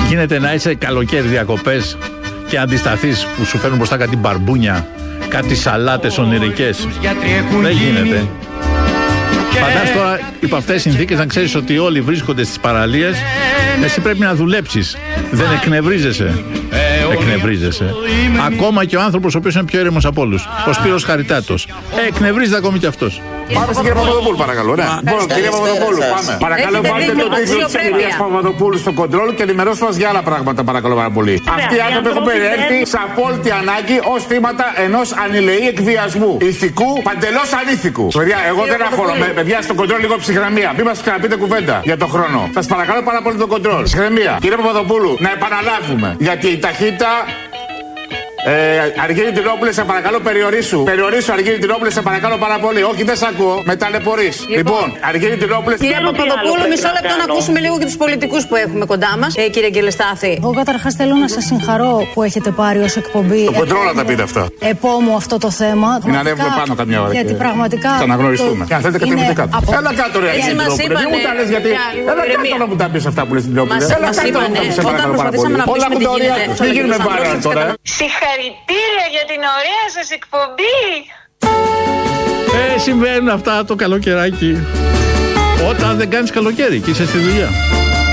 Γίνεται να είσαι καλοκαίρι διακοπές και αντισταθείς που σου φέρνουν μπροστά κάτι μπαρμπούνια, κάτι σαλάτες ονειρικές? Δεν γίνεται. Φαντάσου τώρα υπό αυτές τις συνθήκες να ξέρεις ότι όλοι βρίσκονται στις παραλίες, εσύ πρέπει να δουλέψεις. Δεν εκνευρίζεσαι. Εκνευρίζεσαι. Ακόμα και ο άνθρωπος ο οποίος είναι πιο ήρεμος από όλους, ο Σπύρος Χαριτάτος, εκνευρίζεται ακόμη και αυτός. Πάμε στην κυρία Παπαδοπούλου, παρακαλώ. Ναι. Λοιπόν, κυρία Παπαδοπούλου, πάμε. Παρακαλώ, βάλτε το τίτλο της κυρίας Παπαδοπούλου στο κοντρόλ και ενημερώστε μας για άλλα πράγματα, παρακαλώ πάρα πολύ. Αυτοί οι άνθρωποι έχουν περιέλθει σε απόλυτη ανάγκη ως θύματα ενός ανηλεή εκβιασμού. Ηθικού, παντελώς ανήθικου. Παιδιά, εγώ δεν αγχώνομαι. Παιδιά, στο κοντρόλ λίγο ψυχραιμία. Μην μας ξαναπείτε κουβέντα για το χρόνο. Σας παρακαλώ πάρα πολύ το κοντρόλ. Ψυχραιμία. Κύριε Παπαδοπούλου, να επαναλάβουμε. Γιατί η ταχύτητα. Αργύρι Τυρόπουλε, σε παρακαλώ, περιορίσου. Περιορίσου, Αργύρι Τυρόπουλε, σε παρακαλώ πάρα πολύ. Όχι, δεν σ' ακούω. Με ταλαιπωρείς. Λοιπόν, Αργύρι Τυρόπουλε. Κύριε Παπαδοπούλου, μισό λεπτό να ακούσουμε λίγο και τους πολιτικούς που έχουμε κοντά μας. Κύριε Γκελεστάθη. Εγώ καταρχάς θέλω να σας συγχαρώ που έχετε πάρει ως εκπομπή. Το κοντρόλ τα πείτε αυτά. Επόμου αυτό το θέμα. Μην ανέβουμε πάνω καμιά ώρα. Γιατί πραγματικά. Θα αναγνωριστούμε. Και αν θέλετε κατεβείτε κάτω. Έλα κάτω, ρε Αργύρι Τυρόπουλε. Δεν μου τα λες γιατί. Έλα κάτω να μου τα πεις αυτά που λες την Τυρόπουλε. Έλα κάτω να μου τα πεις, σε παρακαλώ πάρα πολύ. Όλα έχουν τα ωριά τους. Δεν γίνουμε μπάρα τώρα. Συγχαρητήρια για την ωραία σας εκπομπή. Συμβαίνουν αυτά το καλοκαιράκι. Όταν δεν κάνεις καλοκαίρι και είσαι στη δουλειά.